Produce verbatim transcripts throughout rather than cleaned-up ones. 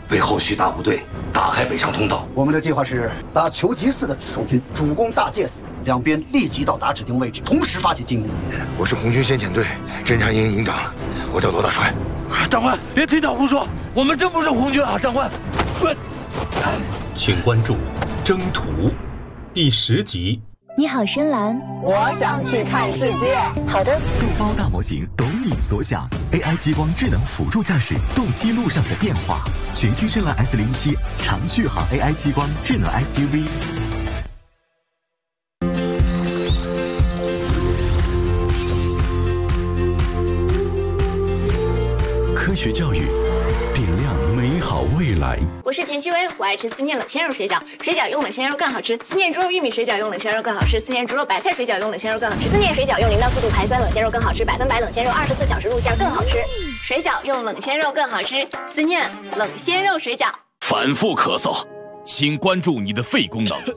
为后续大部队打开北上通道。 我们的计划是打求吉寺的守军，主攻大界寺，两边立即到达指定位置，同时发起进攻。 我是红军先遣队侦察营营长，我叫罗大帅。 长官，别听他胡说，我们真不是红军啊！长官， 请关注《征途》第十集。 你好，深蓝。 我想去看世界。 好的。 众包大模型懂你所想 ，A I 激光智能辅助驾驶，洞悉路上的变化。全新深蓝 S 零七长续航 A I 激光智能 S U V。科学教育，点亮美好未来。 我是田曦薇，我爱吃思念冷鲜肉水饺，水饺用冷鲜肉更好吃。思念猪肉玉米水饺用冷鲜肉更好吃，思念猪肉白菜水饺用冷鲜肉更好吃。思念水饺用零到四度排酸冷鲜肉更好吃，百分百冷鲜肉，二十四小时入馅更好吃。水饺用冷鲜肉更好吃，思念冷鲜肉水饺。 反复咳嗽，请关注你的肺功能。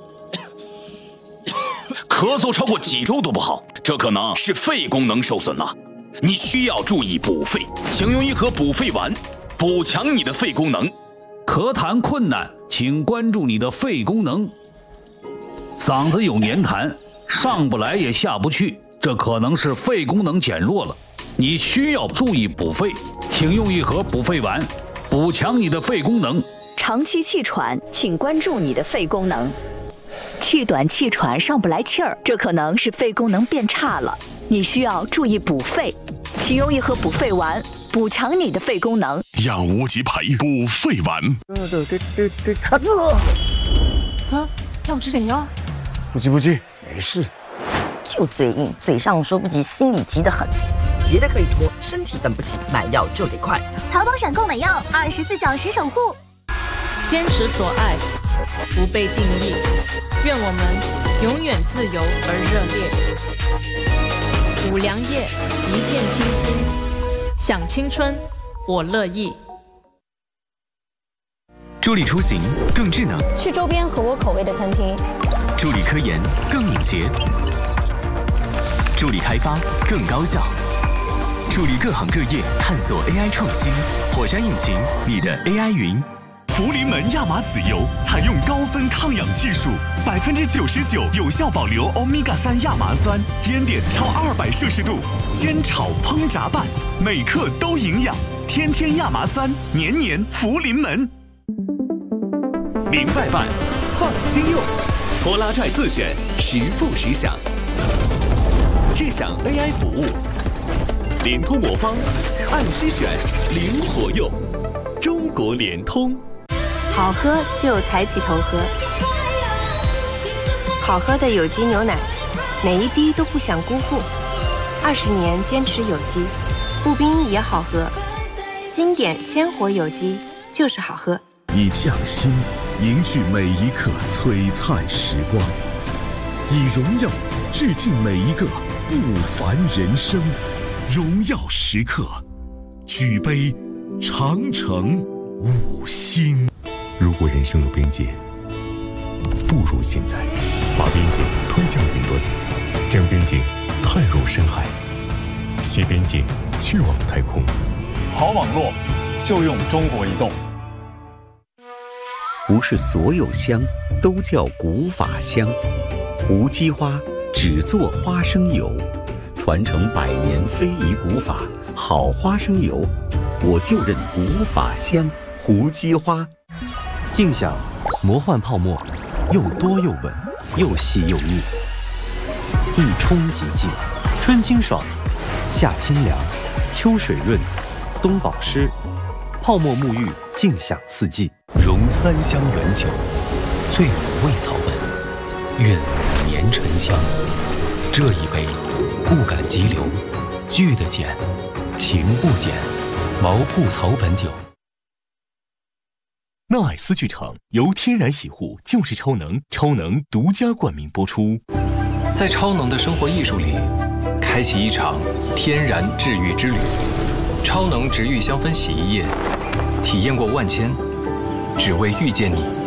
咳嗽超过几周都不好，这可能是肺功能受损了。你需要注意补肺，请用一盒补肺丸，补强你的肺功能。 咳痰困难，请关注你的肺功能。嗓子有黏痰，上不来也下不去，这可能是肺功能减弱了。你需要注意补肺，请用一盒补肺丸，补强你的肺功能。 长期气喘，请关注你的肺功能。气短气喘上不来气儿，这可能是肺功能变差了，你需要注意补肺，请用一盒补肺丸，补强你的肺功能。 养无极牌补肺丸。 这这这这这卡住了！ 啊，要吃点药？ 不急不急，没事。 就嘴硬，嘴上说不急，心里急得很。 别的可以拖，身体等不起，买药就得快。 淘宝闪购买药，二十四小时守护。 坚持所爱，不被定义。愿我们永远自由而热烈。五粮液，一见倾心，想青春，我乐意。 助力出行更智能， 去周边合我口味的餐厅。 助力科研更敏捷，助力开发更高效，助力各行各业探索 A I 创新。火山引擎，你的 A I 云。福临门亚麻籽油采用高分抗氧技术，百分之九十九有效保留欧米伽三亚麻酸，烟点超二百摄氏度，煎炒烹炸拌，每克都营养。天天亚麻酸，年年福临门。明白办，放心用，拖拉拽自选，实付实享。智享 A I 服务，联通魔方，按需选，灵活用。中国联通。 好喝就抬起头喝，好喝的有机牛奶，每一滴都不想辜负。二十年坚持有机，步冰也好喝，经典鲜活有机就是好喝。 以匠心凝聚每一刻璀璨时光，以荣耀致敬每一个不凡人生。荣耀时刻，举杯长城五星。如果人生有边界，不如现在把边界推向云端，将边界探入深海，携边界去往太空。 好网络就用中国移动。 不是所有香都叫古法香，胡姬花只做花生油，传承百年非遗古法，好花生油，我就认古法香胡姬花。 静享魔幻泡沫，又多又稳，又细又腻，一冲即净，春清爽，夏清凉，秋水润，冬保湿，泡沫沐浴，静享四季。 融三香原酒，醉五味草本，韵年沉香。这一杯，不敢急流，聚得减，情不减。毛铺草本酒。 纳爱斯剧场由天然洗护就是超能，超能独家冠名播出。 在超能的生活艺术里，开启一场天然治愈之旅。超能植愈香氛洗衣液，体验过万千，只为遇见你。